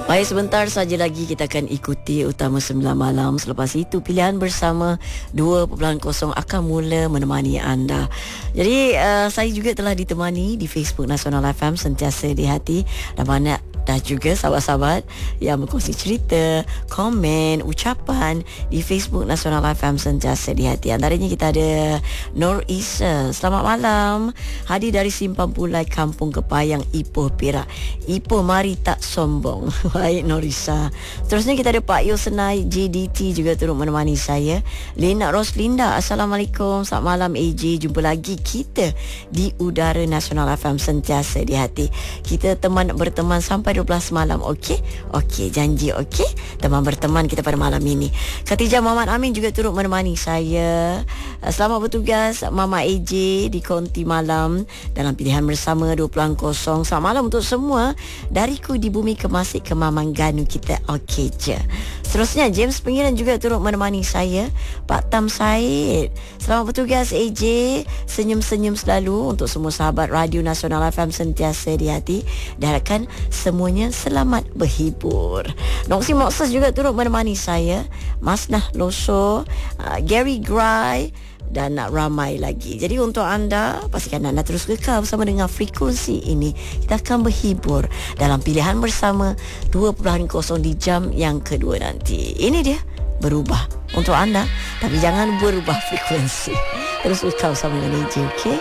Baik, sebentar saja lagi kita akan ikuti Utama 9 Malam. Selepas itu Pilihan Bersama 2.0 akan mula menemani anda. Jadi saya juga telah ditemani di Facebook Nasional FM, Sentiasa di Hati, dan banyak dah juga sahabat-sahabat yang berkongsi cerita, komen, ucapan di Facebook Nasional FM Sentiasa di Hati. Antaranya kita ada Nur Isa, selamat malam, hadir dari Simpang Pulai, Kampung Kepayang, Ipoh Perak. Ipoh mari tak sombong. Baik Nur Isa. Seterusnya kita ada Pak Yosenai JDT juga turut menemani saya. Lena Roslinda, Assalamualaikum, selamat malam AJ. Jumpa lagi kita di Udara Nasional FM Sentiasa di Hati. Kita berteman sampai 12 malam. Okey, janji. Okey, teman berteman kita pada malam ini. Khatijah Muhammad Amin juga turut menemani saya. Selamat bertugas Mama AJ di konti malam dalam Pilihan Bersama 2.0. Selamat malam untuk semua. Dariku di bumi ke Masik ke Mamangganu kita. Okey je. Seterusnya James Pengiran juga turut menemani saya. Pak Tam Said, selamat bertugas AJ. Senyum-senyum selalu untuk semua sahabat Radio Nasional FM Sentiasa di Hati. Diharapkan semuanya selamat berhibur. Noksi Mokses juga turut menemani saya. Masnah Loso, Gary Gray dan ramai lagi. Jadi untuk anda, pastikan anda terus kekal bersama dengan frekuensi ini. Kita akan berhibur dalam Pilihan Bersama 2.0 di jam yang kedua nanti. Ini dia, berubah untuk anda, tapi jangan berubah frekuensi. Terus kekal bersama dengan AJ, okey?